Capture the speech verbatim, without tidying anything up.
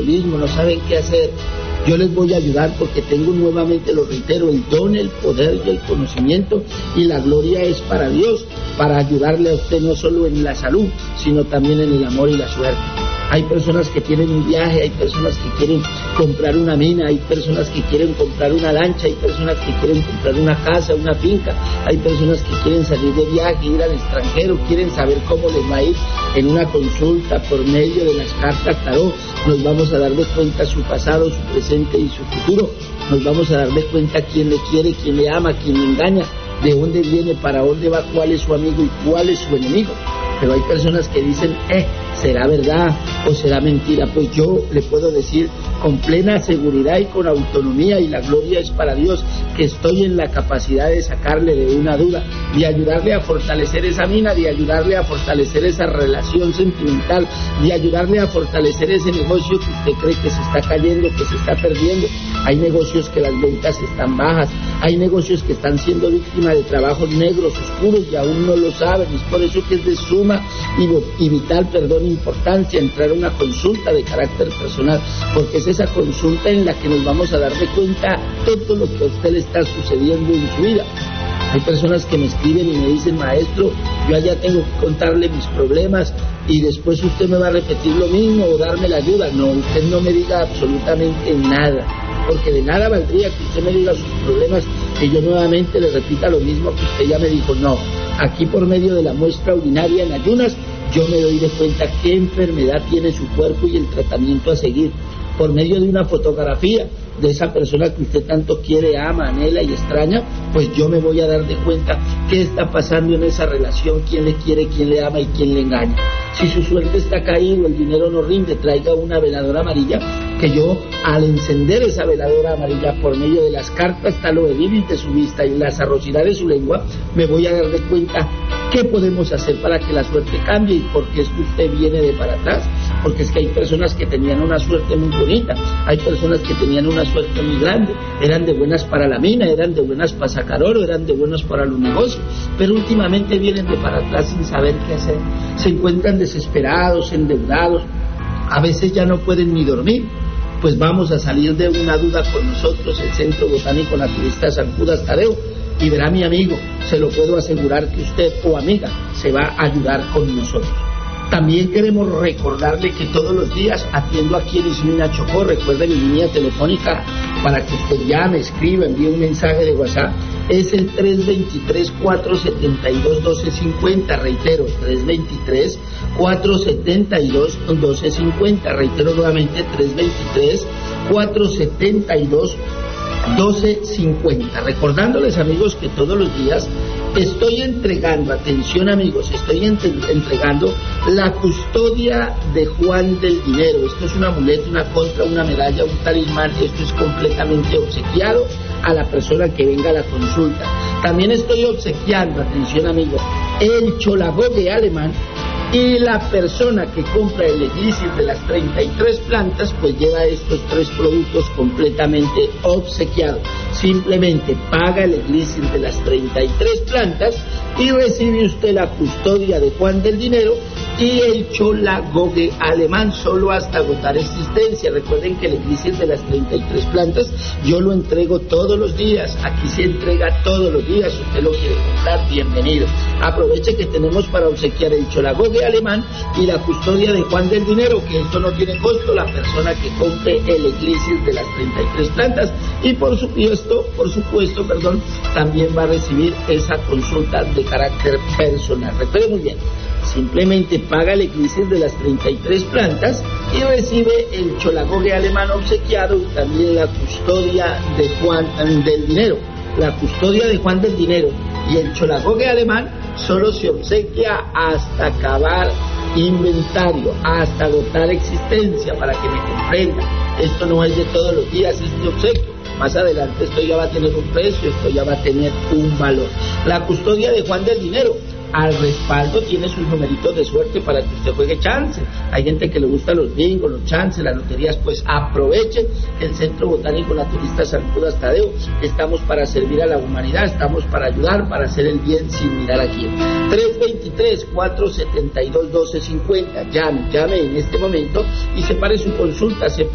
alcoholismo, no saben qué hacer. Yo les voy a ayudar porque tengo, nuevamente lo reitero, el don, el poder y el conocimiento, y la gloria es para Dios, para ayudarle a usted no solo en la salud, sino también en el amor y la suerte. Hay personas que tienen un viaje, hay personas que quieren comprar una mina, hay personas que quieren comprar una lancha, hay personas que quieren comprar una casa, una finca, hay personas que quieren salir de viaje, ir al extranjero, quieren saber cómo les va a ir en una consulta por medio de las cartas tarot. Nos vamos a dar de cuenta su pasado, su presente y su futuro. Nos vamos a dar de cuenta quién le quiere, quién le ama, quién le engaña, de dónde viene, para dónde va, cuál es su amigo y cuál es su enemigo. Pero hay personas que dicen, eh, ¿será verdad o será mentira? Pues yo le puedo decir con plena seguridad y con autonomía, y la gloria es para Dios, que estoy en la capacidad de sacarle de una duda, de ayudarle a fortalecer esa mina, de ayudarle a fortalecer esa relación sentimental, de ayudarle a fortalecer ese negocio que usted cree que se está cayendo, que se está perdiendo. Hay negocios que las ventas están bajas, hay negocios que están siendo víctimas de trabajos negros, oscuros, y aún no lo saben. Es por eso que es de suma y, y vital, perdón, importancia entrar a una consulta de carácter personal, porque es esa consulta en la que nos vamos a dar de cuenta todo lo que a usted le está sucediendo en su vida. Hay personas que me escriben y me dicen, maestro, yo allá tengo que contarle mis problemas y después usted me va a repetir lo mismo o darme la ayuda. No, usted no me diga absolutamente nada, porque de nada valdría que usted me diga sus problemas y yo nuevamente le repita lo mismo que usted ya me dijo. No, aquí por medio de la muestra urinaria en ayunas, yo me doy de cuenta qué enfermedad tiene su cuerpo y el tratamiento a seguir. Por medio de una fotografía de esa persona que usted tanto quiere, ama, anhela y extraña, pues yo me voy a dar de cuenta qué está pasando en esa relación, quién le quiere, quién le ama y quién le engaña. Si su suerte está caído, el dinero no rinde, traiga una veladora amarilla, que yo al encender esa veladora amarilla por medio de las cartas tarot de su vista y la sarosidad de su lengua, me voy a dar de cuenta qué podemos hacer para que la suerte cambie. Y porque es que usted viene de para atrás, porque es que hay personas que tenían una suerte muy bonita, hay personas que tenían una suerte muy grande, eran de buenas para la mina, eran de buenas para sacar oro, eran de buenos para los negocios, pero últimamente vienen de para atrás sin saber qué hacer, se encuentran desesperados, endeudados, a veces ya no pueden ni dormir. Pues vamos a salir de una duda con nosotros, el Centro Botánico Naturista San Judas Tadeo, y verá, mi amigo, se lo puedo asegurar que usted o amiga se va a ayudar con nosotros. También queremos recordarle que todos los días atiendo aquí en Ismina Chocó. Recuerde mi línea telefónica para que usted llame, escriba, envíe un mensaje de WhatsApp. Es el tres dos tres, cuatro siete dos, uno dos cinco cero. Reitero, tres dos tres, cuatro siete dos, uno dos cinco cero. Reitero nuevamente, tres dos tres, cuatro siete dos, uno dos cinco cero. Recordándoles, amigos, que todos los días estoy entregando, atención amigos, estoy entre, entregando la custodia de Juan del Dinero. Esto es un amuleto, una contra, una medalla, un talismán. Esto es completamente obsequiado a la persona que venga a la consulta. También estoy obsequiando, atención amigos, el cholagogue alemán, y la persona que compra el elixir de las treinta y tres plantas pues lleva estos tres productos completamente obsequiados. Simplemente paga el elixir de las treinta y tres plantas y recibe usted la custodia de Juan del Dinero y el cholagogue alemán, solo hasta agotar existencia. Recuerden que el elixir de las treinta y tres plantas yo lo entrego todos los días, aquí se entrega todos los días. Si usted lo quiere comprar, bienvenido. Aproveche que tenemos para obsequiar el cholagogue alemán y la custodia de Juan del Dinero, que esto no tiene costo, la persona que compre el elixir de las treinta y tres plantas, y por supuesto, por supuesto, perdón, también va a recibir esa consulta de carácter personal. Recuerde muy bien, simplemente paga el elixir de las treinta y tres plantas y recibe el cholagogue alemán obsequiado y también la custodia de Juan del Dinero. La custodia de Juan del Dinero y el cholagogue alemán solo se obsequia hasta acabar inventario, hasta agotar existencia, para que me comprenda. Esto no es de todos los días, es de obsequio. Más adelante esto ya va a tener un precio, esto ya va a tener un valor. La custodia de Juan del Dinero, al respaldo tiene sus numeritos de suerte para que usted juegue chance. Hay gente que le gusta los bingos, los chances, las loterías. Pues aproveche el Centro Botánico Naturista San Judas Tadeo. Estamos para servir a la humanidad, estamos para ayudar, para hacer el bien sin mirar a quién. tres dos tres, cuatro siete dos, uno dos cinco cero. Llame, llame en este momento y separe su consulta. Se